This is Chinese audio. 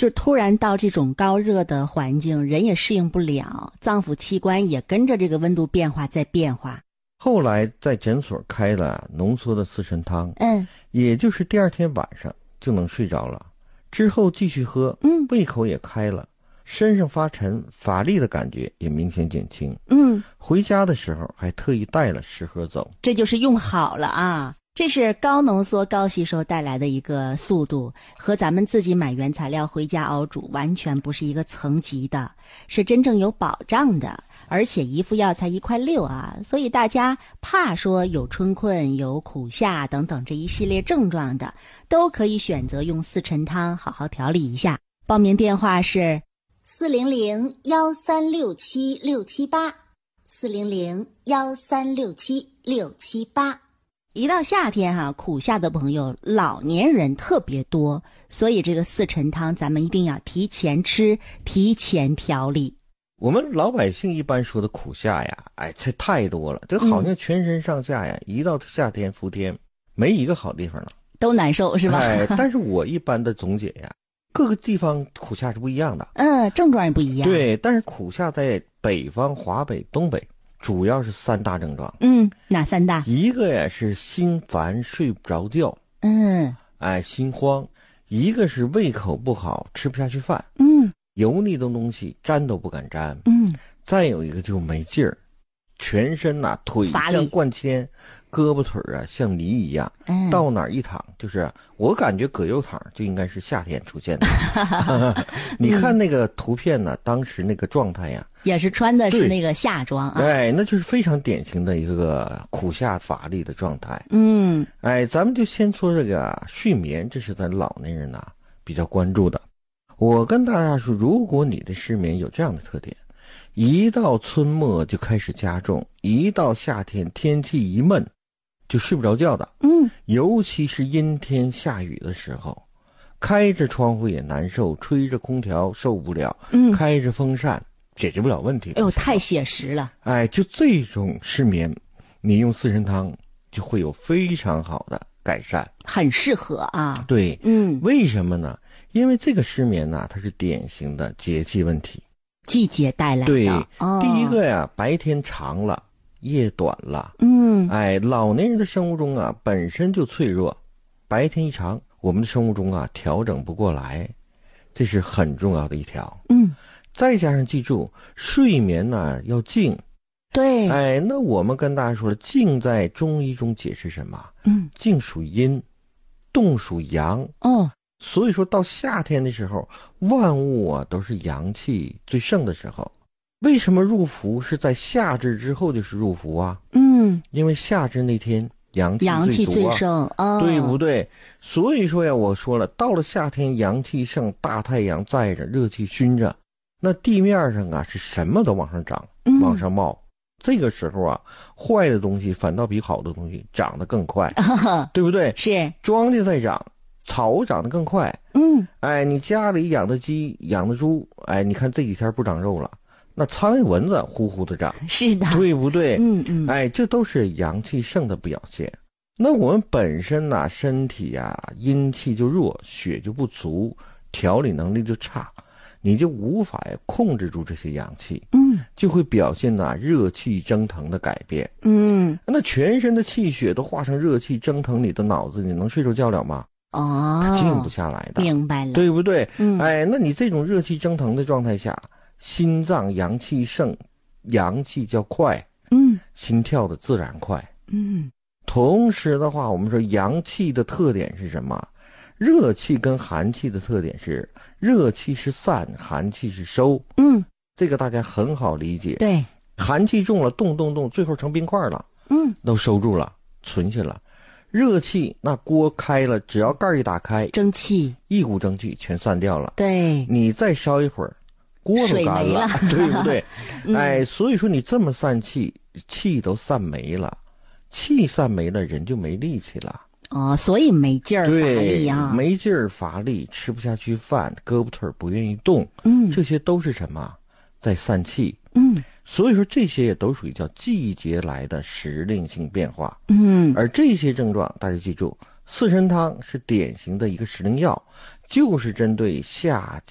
就是突然到这种高热的环境，人也适应不了，脏腑器官也跟着这个温度变化在变化。 后来在诊所开了浓缩的四神汤，也就是第二天晚上就能睡着了，之后继续喝，胃口也开了，身上发沉乏力的感觉也明显减轻。回家的时候还特意带了10盒走， 这就是用好了啊。这是高浓缩高吸收带来的一个速度，和咱们自己买原材料回家熬煮完全不是一个层级的，是真正有保障的。而且一副药才1.6块啊，所以大家怕说有春困、有苦夏等等这一系列症状的，都可以选择用四陈汤好好调理一下。报名电话是 400-1367-678，400-1367-678。 一到夏天苦夏的朋友老年人特别多，所以这个四陈汤咱们一定要提前吃，提前调理。 我们老百姓一般说的苦夏呀，这太多了，这好像全身上下呀，一到夏天伏天，没一个好地方了， 都难受是吧？ 但是我一般的总结呀，各个地方苦夏是不一样的， 症状也不一样。 对，但是苦夏在北方、华北、东北，主要是3大症状。 哪3大？ 一个呀是心烦睡不着觉，心慌；一个是胃口不好，吃不下去饭，油腻的东西沾都不敢沾，再有一个就没劲儿，全身腿像灌铅，胳膊腿像泥一样，到哪儿一躺就是我感觉葛优躺就应该是夏天出现的。你看那个图片呢，当时那个状态呀， 也是穿的是那个夏装啊， 那就是非常典型的一个苦夏乏力的状态。咱们就先说这个睡眠，这是咱老年人比较关注的。我跟大家说，如果你的失眠有这样的特点，一到春末就开始加重，一到夏天天气一闷就睡不着觉的，尤其是阴天下雨的时候，开着窗户也难受，吹着空调受不了，开着风扇解决不了问题。 太写实了。 就这种失眠，你用四神汤就会有非常好的改善， 很适合啊。 对，为什么呢？因为这个失眠它是典型的节气问题， 季节带来的。 对，第一个呀，白天长了，夜短了。老年人的生物钟本身就脆弱，白天一长，我们的生物钟调整不过来，这是很重要的一条。再加上记住，睡眠要静。 对， 那我们跟大家说了，静在中医中解释什么？静属阴，动属阳。所以说到夏天的时候，万物都是阳气最盛的时候。为什么入伏是在夏至之后就是入伏啊？因为夏至那天阳气最盛， 对不对？所以说呀，我说了，到了夏天阳气盛，大太阳在着，热气熏着，那地面上是什么都往上涨，往上冒。这个时候坏的东西反倒比好的东西长得更快，对不对？ 是， 庄稼在长，草长得更快。你家里养的鸡养的猪，你看这几天不长肉了，那苍蝇蚊子呼呼的长， 是的， 对不对？这都是阳气盛的表现。那我们本身身体阴气就弱，血就不足，调理能力就差，你就无法控制住这些阳气，就会表现热气蒸腾的改变。那全身的气血都化成热气蒸腾你的脑子，你能睡着觉了吗？它静不下来的， 明白了， 对不对？那你这种热气蒸腾的状态下，心脏阳气盛，阳气较快，心跳的自然快。同时的话，我们说阳气的特点是什么？热气跟寒气的特点是，热气是散，寒气是收。这个大家很好理解。 对， 寒气重了，动，最后成冰块了，都收住了，存下了。热气那锅开了，只要盖一打开， 蒸汽， 一股蒸汽全散掉了。 对， 你再烧一会儿，锅都干了，对不对？所以说你这么散气，气都散没了，气散没了，人就没力气了。 所以没劲儿乏力没劲儿乏力，吃不下去饭，胳膊腿不愿意动，这些都是什么？在散气。所以说这些也都属于叫季节来的时令性变化。而这些症状大家记住，四神汤是典型的一个时令药，就是针对夏